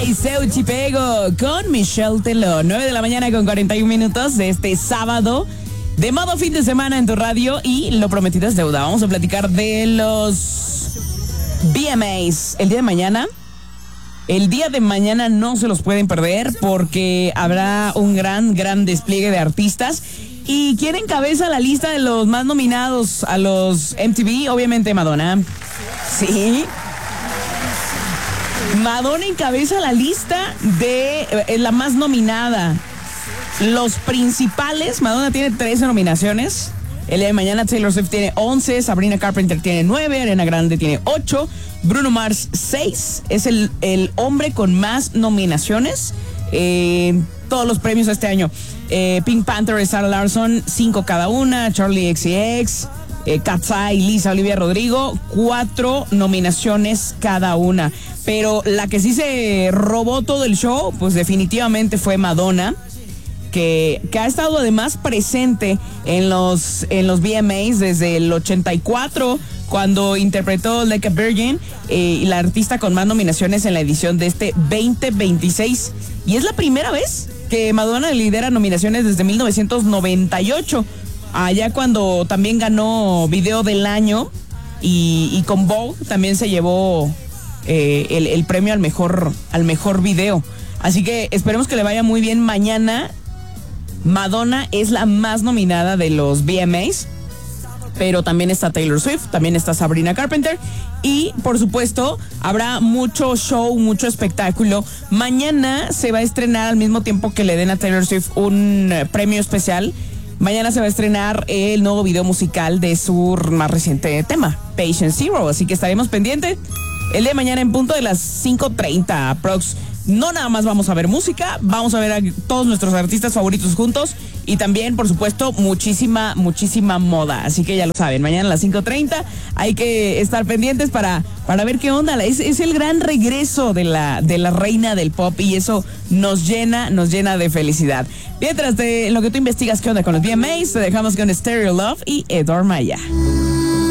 y Seuchi Pego con Michelle Teló. 9 de la mañana con 41 minutos de este sábado de modo fin de semana en tu radio, y lo prometido es deuda. Vamos a platicar de los VMAs el día de mañana. El día de mañana no se los pueden perder porque habrá un gran despliegue de artistas. ¿Y quién encabeza la lista de los más nominados a los MTV? Obviamente Madonna. Sí. Madonna encabeza la lista de la más nominada. Los principales, Madonna tiene 13 nominaciones. El día de mañana Taylor Swift tiene 11, Sabrina Carpenter tiene 9, Ariana Grande tiene 8, Bruno Mars 6. Es el hombre con más nominaciones en todos los premios este año. Pink Panther y Sarah Larson, 5 cada una. Charlie XCX, Katsai, Lisa, Olivia Rodrigo, 4 nominaciones cada una. Pero la que sí se robó todo el show, pues definitivamente fue Madonna, que ha estado además presente en los VMAs desde el 84, cuando interpretó Like a Virgin, y la artista con más nominaciones en la edición de este 2026. Y es la primera vez que Madonna lidera nominaciones desde 1998, allá cuando también ganó Video del Año, y con Vogue también se llevó el premio al mejor video. Así que esperemos que le vaya muy bien mañana. Madonna es la más nominada de los VMAs, pero también está Taylor Swift, también está Sabrina Carpenter, y por supuesto habrá mucho show, mucho espectáculo. Mañana se va a estrenar, al mismo tiempo que le den a Taylor Swift un premio especial, mañana se va a estrenar el nuevo video musical de su más reciente tema, Patient Zero, así que estaremos pendientes el día de mañana en punto de las 5:30 aprox. No nada más vamos a ver música, vamos a ver a todos nuestros artistas favoritos juntos, y también, por supuesto, muchísima moda. Así que ya lo saben, mañana a las 5:30 hay que estar pendientes para ver qué onda. Es el gran regreso de la reina del pop, y eso nos llena de felicidad. Mientras en lo que tú investigas qué onda con los VMAs, te dejamos con Stereo Love y Edward Maya.